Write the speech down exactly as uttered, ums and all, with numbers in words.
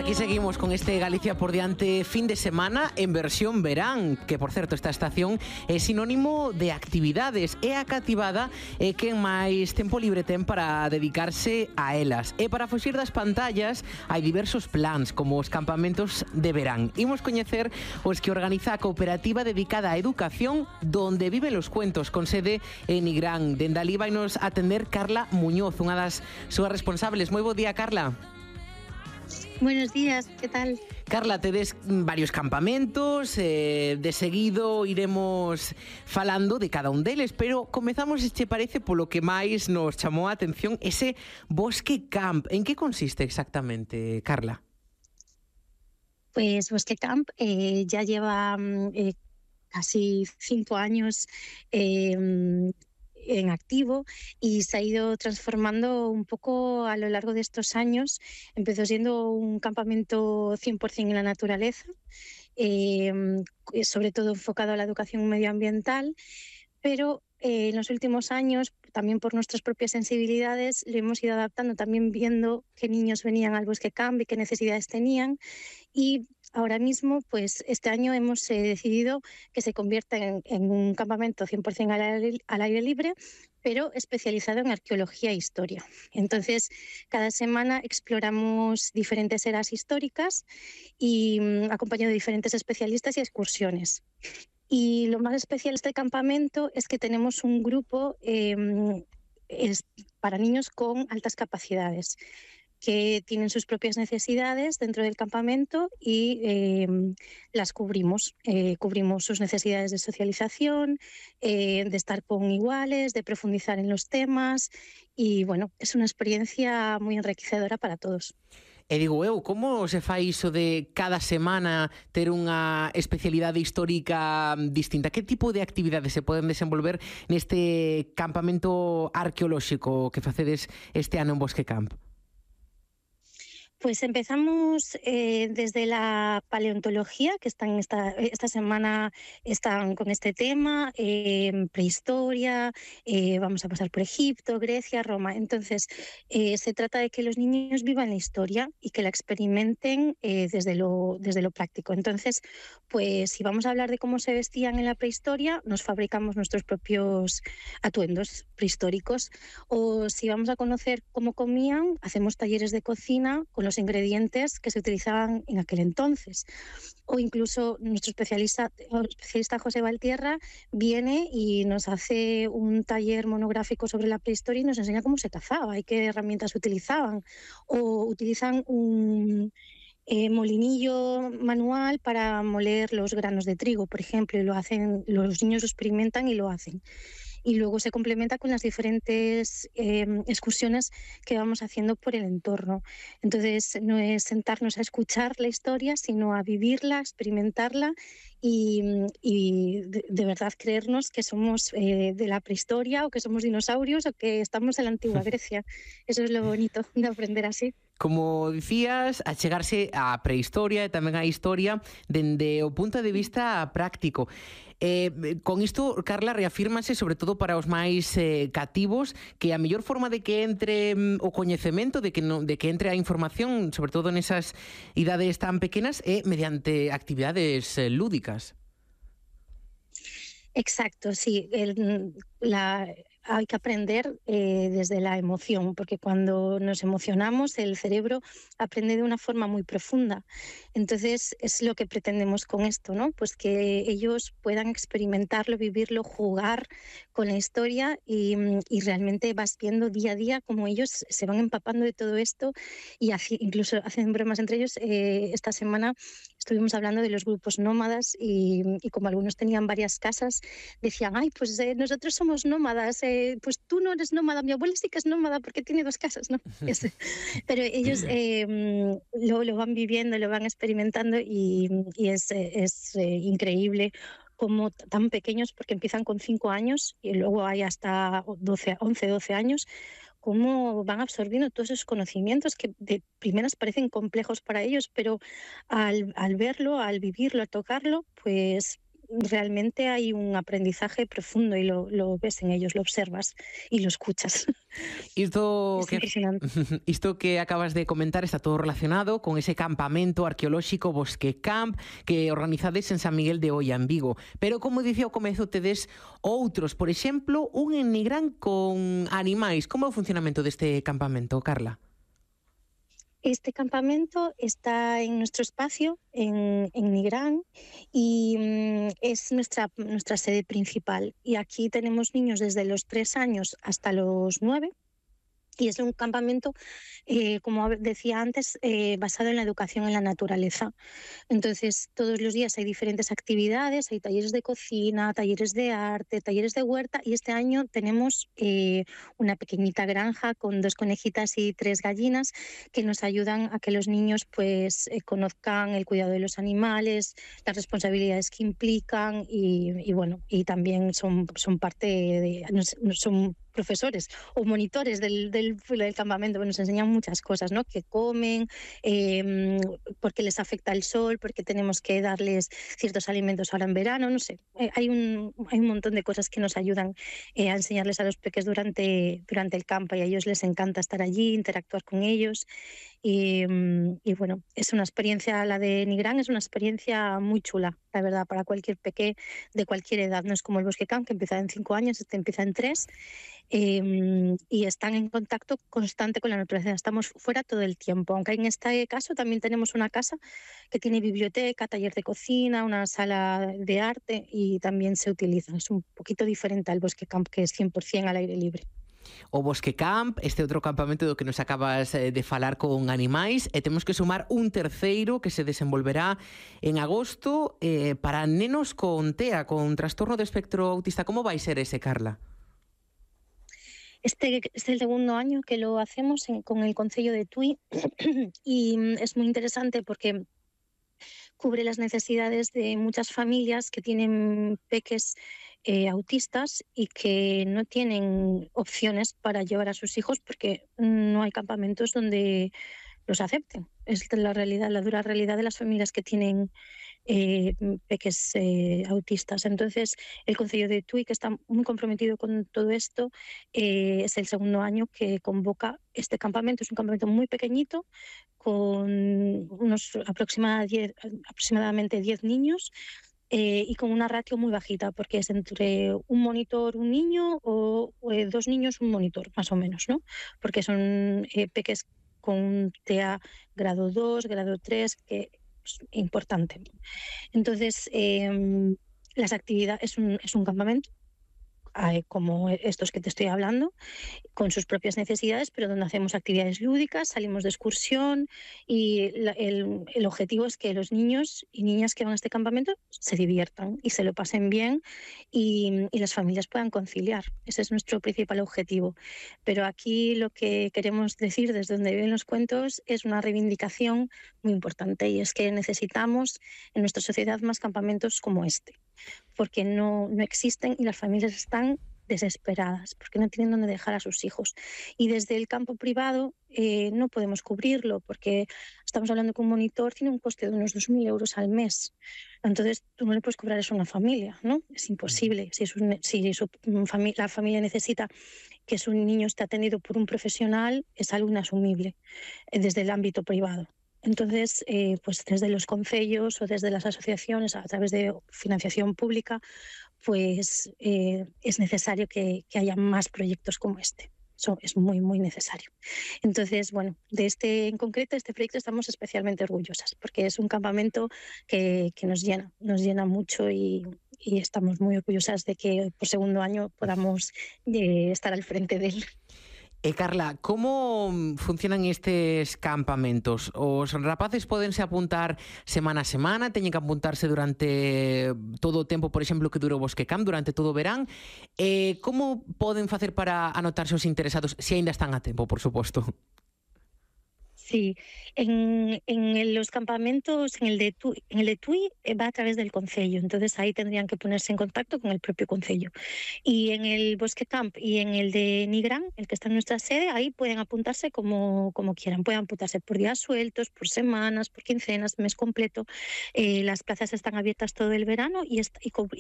Aquí seguimos con este Galicia por diante fin de semana en versión verán, que por certo esta estación é sinónimo de actividades, é a cativada e quen máis tempo libre ten para dedicarse a elas. E para fuxir das pantallas hai diversos plans, como os campamentos de verán. Imos coñecer os que organiza a cooperativa dedicada á educación Donde viven los cuentos, con sede en Nigrán. Dende ali vai nos atender Carla Muñoz, unha das súas responsables. Moi bo día, Carla. Buenos días, ¿qué tal? Carla, tedes varios campamentos, eh, de seguido iremos falando de cada un deles, pero comezamos, se che parece, polo que máis nos chamou a atención, ese Bosque Camp. En que consiste exactamente, Carla? Pues Bosque Camp eh, ya lleva eh, casi cinco años eh, en activo y se ha ido transformando un poco a lo largo de estos años. Empezó siendo un campamento cien por ciento en la naturaleza, eh, sobre todo enfocado a la educación medioambiental, pero eh, en los últimos años, también por nuestras propias sensibilidades, lo hemos ido adaptando, también viendo qué niños venían al Bosque Camp y qué necesidades tenían, y ahora mismo, pues este año hemos eh, decidido que se convierta en, en un campamento cien por ciento al aire, al aire libre, pero especializado en arqueología e historia. Entonces, cada semana exploramos diferentes eras históricas y mm, acompañado de diferentes especialistas y excursiones. Y lo más especial de este campamento es que tenemos un grupo eh, es para niños con altas capacidades, que tienen sus propias necesidades dentro del campamento y eh, las cubrimos. Eh, cubrimos sus necesidades de socialización, eh, de estar con iguales, de profundizar en los temas y, bueno, es una experiencia muy enriquecedora para todos. E digo eu, como se fai iso de cada semana ter unha especialidade histórica distinta? Que tipo de actividades se poden desenvolver neste campamento arqueolóxico que facedes este ano en Bosque Camp? Pues empezamos eh, desde la paleontología, que están esta, esta semana están con este tema, eh, prehistoria, eh, vamos a pasar por Egipto, Grecia, Roma. Entonces, eh, se trata de que los niños vivan la historia y que la experimenten eh, desde, lo, desde lo práctico. Entonces, pues si vamos a hablar de cómo se vestían en la prehistoria, nos fabricamos nuestros propios atuendos prehistóricos. O si vamos a conocer cómo comían, hacemos talleres de cocina con los ingredientes que se utilizaban en aquel entonces. O incluso nuestro especialista, especialista José Valtierra viene y nos hace un taller monográfico sobre la prehistoria y nos enseña cómo se cazaba y qué herramientas utilizaban. O utilizan un eh, molinillo manual para moler los granos de trigo, por ejemplo, y lo hacen, los niños lo experimentan y lo hacen. Y luego se complementa con las diferentes eh, excursiones que vamos haciendo por el entorno. Entonces, no es sentarnos a escuchar la historia, sino a vivirla, experimentarla y, y de, de verdad creernos que somos eh, de la prehistoria o que somos dinosaurios o que estamos en la antigua Grecia. Eso es lo bonito de aprender así. Como dicías, achegarse á prehistoria e tamén á historia dende o punto de vista práctico. Eh, con isto, Carla, reafírmase, sobre todo para os máis eh, cativos, que a mellor forma de que entre mm, o coñecemento, de que, no, de que entre a información, sobre todo nesas idades tan pequenas, é mediante actividades eh, lúdicas. Exacto, sí. El, la... Hay que aprender eh, desde la emoción, porque cuando nos emocionamos el cerebro aprende de una forma muy profunda. Entonces es lo que pretendemos con esto, ¿no? Pues que ellos puedan experimentarlo, vivirlo, jugar con la historia y, y realmente vas viendo día a día cómo ellos se van empapando de todo esto y así, incluso hacen bromas entre ellos. Eh, esta semana estuvimos hablando de los grupos nómadas y, y como algunos tenían varias casas, decían, ay, pues eh, nosotros somos nómadas, eh, pues tú no eres nómada, mi abuela sí que es nómada porque tiene dos casas, ¿no? Es, pero ellos eh, lo, lo van viviendo, lo van experimentando y, y es, es eh, increíble como tan pequeños, porque empiezan con cinco años y luego hay hasta doce, once, doce años, cómo van absorbiendo todos esos conocimientos que de primeras parecen complejos para ellos, pero al, al verlo, al vivirlo, al tocarlo, pues realmente hay un aprendizaje profundo y lo, lo ves en ellos, lo observas y lo escuchas. Isto Es que impresionante. isto que acabas de comentar está todo relacionado con ese campamento arqueolóxico Bosque Camp que organizades en San Miguel de Oia, en Vigo. Pero, como dicía ao comezo, tedes outros, por exemplo, un en Nigrán con animais. Como é o funcionamento deste campamento, Carla? Este campamento está en nuestro espacio, en, en Nigrán, y mm, es nuestra, nuestra sede principal. Y aquí tenemos niños desde los tres años hasta los nueve. Y es un campamento, eh, como decía antes, eh, basado en la educación en la naturaleza. Entonces, todos los días hay diferentes actividades, hay talleres de cocina, talleres de arte, talleres de huerta, y este año tenemos eh, una pequeñita granja con dos conejitas y tres gallinas que nos ayudan a que los niños pues eh, conozcan el cuidado de los animales, las responsabilidades que implican y, y bueno, y también son, son parte de, son profesores o monitores del, del, del campamento, nos enseñan muchas cosas, ¿no? Que comen, eh, porque les afecta el sol, porque tenemos que darles ciertos alimentos ahora en verano, no sé. Eh, hay, un, hay un montón de cosas que nos ayudan eh, a enseñarles a los peques durante, durante el campo y a ellos les encanta estar allí, interactuar con ellos. Y, y bueno, es una experiencia, la de Nigrán es una experiencia muy chula, la verdad, para cualquier peque de cualquier edad. No es como el Bosque Camp, que empieza en cinco años, este empieza en tres. Eh, y están en contacto constante con la naturaleza, estamos fuera todo el tiempo, aunque en este caso también tenemos una casa que tiene biblioteca, taller de cocina, una sala de arte y también se utiliza, es un poquito diferente al Bosque Camp, que es cien por ciento al aire libre. O Bosque Camp, este outro campamento do que nos acabas de falar con animais, e temos que sumar un terceiro que se desenvolverá en agosto eh, para nenos con T E A, con trastorno de espectro autista. Como vai ser ese, Carla? Este es el segundo año que lo hacemos en, con el Concello de Tui y es muy interesante porque cubre las necesidades de muchas familias que tienen peques eh, autistas y que no tienen opciones para llevar a sus hijos porque no hay campamentos donde los acepten. Es la realidad, la dura realidad de las familias que tienen eh, peques eh, autistas. Entonces, el Concello de Tui, que está muy comprometido con todo esto, eh, es el segundo año que convoca este campamento. Es un campamento muy pequeñito, con unos aproximadamente diez niños, eh, y con una ratio muy bajita, porque es entre un monitor, un niño, o, o eh, dos niños, un monitor, más o menos, ¿no? Porque son eh, peques con T E A grado dos, grado tres, que es importante. Entonces, eh, las actividades, es un, es un campamento eh, como estos que te estoy hablando, con sus propias necesidades, pero donde hacemos actividades lúdicas, salimos de excursión y la, el, el objetivo es que los niños y niñas que van a este campamento se diviertan y se lo pasen bien y, y las familias puedan conciliar. Ese es nuestro principal objetivo. Pero aquí lo que queremos decir desde donde viven los cuentos es una reivindicación muy importante y es que necesitamos en nuestra sociedad más campamentos como este, porque no, no existen y las familias están desesperadas porque no tienen dónde dejar a sus hijos. Y desde el campo privado eh, no podemos cubrirlo porque estamos hablando que un monitor tiene un coste de unos dos mil euros al mes. Entonces tú no le puedes cobrar eso a una familia, ¿no? Es imposible. Si, su, si su fami la familia necesita que su niño esté atendido por un profesional, es algo inasumible eh, desde el ámbito privado. Entonces, eh, pues desde los concellos o desde las asociaciones, a través de financiación pública, pues eh, es necesario que, que haya más proyectos como este. Eso es muy, muy necesario. Entonces, bueno, de este en concreto, este proyecto estamos especialmente orgullosas porque es un campamento que, que nos llena, nos llena mucho y, y estamos muy orgullosas de que por segundo año podamos eh, estar al frente de él. E Carla, como funcionan estes campamentos? Os rapaces pódense apuntar semana a semana, teñen que apuntarse durante todo o tempo, por exemplo, que dura o Bosque Camp, durante todo o verán. E como poden facer para anotarse os interesados, se aínda están a tempo, por suposto? Sí, en, en el- los campamentos, en el de Tui, en el de Tui eh, va a través del concello, entonces ahí tendrían que ponerse en contacto con el propio concello. Y en el Bosque Camp y en el de Nigrán, el que está en nuestra sede, ahí pueden apuntarse como, como quieran, pueden apuntarse por días sueltos, por semanas, por quincenas, mes completo. Eh, las plazas están abiertas todo el verano y, est- y co-